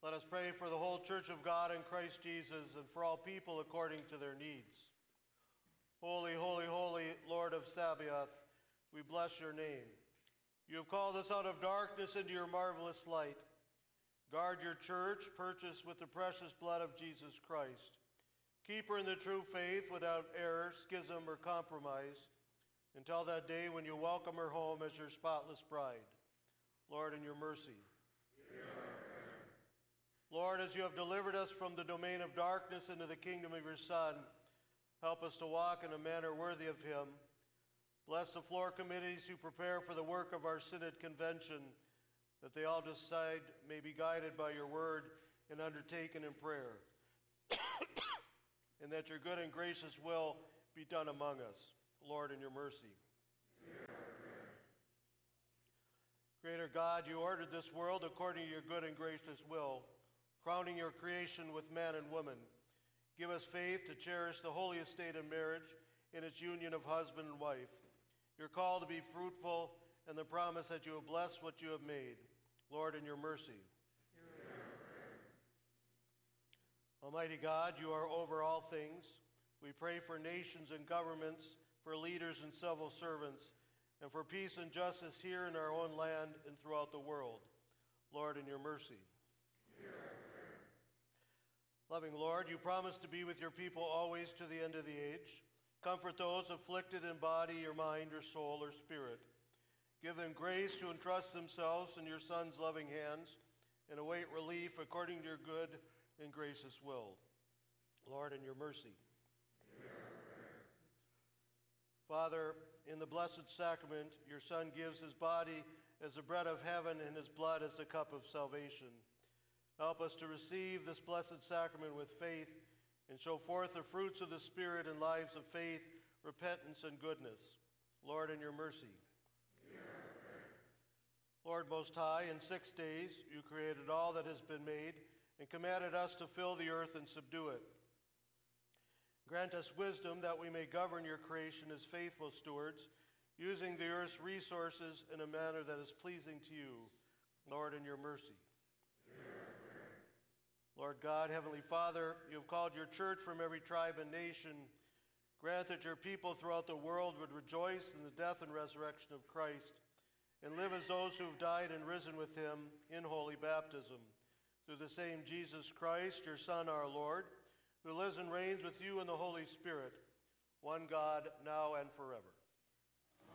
Let us pray for the whole Church of God in Christ Jesus and for all people according to their needs. Holy, holy, holy, Lord of Sabaoth, we bless your name. You have called us out of darkness into your marvelous light. Guard your church, purchased with the precious blood of Jesus Christ. Keep her in the true faith without error, schism, or compromise, until that day when you welcome her home as your spotless bride. Lord, in your mercy. Lord, as you have delivered us from the domain of darkness into the kingdom of your Son, help us to walk in a manner worthy of him. Bless the floor committees who prepare for the work of our Synod Convention, that they all decide may be guided by your word and undertaken in prayer, and that your good and gracious will be done among us. Lord, in your mercy. Creator God, you ordered this world according to your good and gracious will, crowning your creation with man and woman. Give us faith to cherish the holy estate of marriage in its union of husband and wife, your call to be fruitful, and the promise that you will bless what you have made. Lord, in your mercy. Almighty God, you are over all things. We pray for nations and governments, for leaders and civil servants, and for peace and justice here in our own land and throughout the world. Lord, in your mercy. Loving Lord, you promise to be with your people always to the end of the age. Comfort those afflicted in body or mind or soul or spirit. Give them grace to entrust themselves in your Son's loving hands and await relief according to your good and gracious will. Lord, in your mercy. Father, in the blessed sacrament, your Son gives his body as the bread of heaven and his blood as the cup of salvation. Help us to receive this blessed sacrament with faith and show forth the fruits of the Spirit in lives of faith, repentance, and goodness. Lord, in your mercy. Lord Most High, in 6 days you created all that has been made and commanded us to fill the earth and subdue it. Grant us wisdom that we may govern your creation as faithful stewards, using the earth's resources in a manner that is pleasing to you. Lord, in your mercy. Lord God, Heavenly Father, you have called your church from every tribe and nation. Grant that your people throughout the world would rejoice in the death and resurrection of Christ and live as those who have died and risen with him in holy baptism. Through the same Jesus Christ, your Son, our Lord, who lives and reigns with you in the Holy Spirit, one God, now and forever.